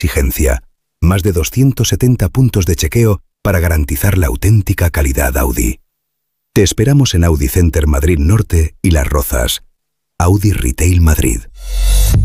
exigencia. Más de 270 puntos de chequeo para garantizar la auténtica calidad Audi. Te esperamos en Audi Center Madrid Norte y Las Rozas. Audi Retail Madrid.